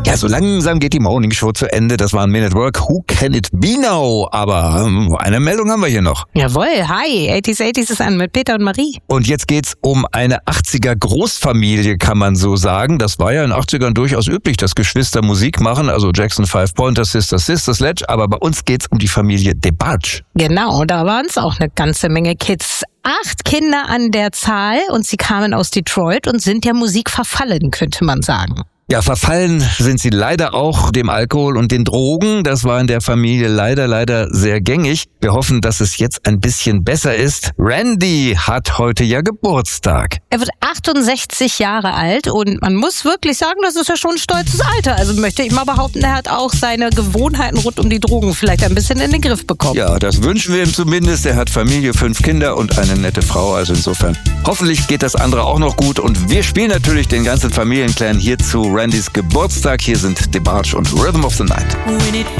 Ja, so langsam geht die Morning Show zu Ende. Das war ein Man at Work. Who can it be now? Aber eine Meldung haben wir hier noch. Jawohl, hi, 80s ist an mit Peter und Marie. Und jetzt geht's um eine 80er Großfamilie, kann man so sagen. Das war ja in den 80ern durchaus üblich, dass Geschwister Musik machen. Also Jackson 5 Pointers, Sisters, Sledge. Aber bei uns geht's um die Familie DeBarge. Genau, da waren es auch eine ganze Menge Kids. 8 Kinder an der Zahl und sie kamen aus Detroit und sind der Musik verfallen, könnte man sagen. Ja, verfallen sind sie leider auch dem Alkohol und den Drogen. Das war in der Familie leider sehr gängig. Wir hoffen, dass es jetzt ein bisschen besser ist. Randy hat heute ja Geburtstag. Er wird 68 Jahre alt und man muss wirklich sagen, das ist ja schon ein stolzes Alter. Also möchte ich mal behaupten, er hat auch seine Gewohnheiten rund um die Drogen vielleicht ein bisschen in den Griff bekommen. Ja, das wünschen wir ihm zumindest. Er hat Familie, 5 Kinder und eine nette Frau. Also insofern, hoffentlich geht das andere auch noch gut. Und wir spielen natürlich den ganzen Familienclan hier zu Randys Geburtstag. Hier sind DeBarge und Rhythm of the Night.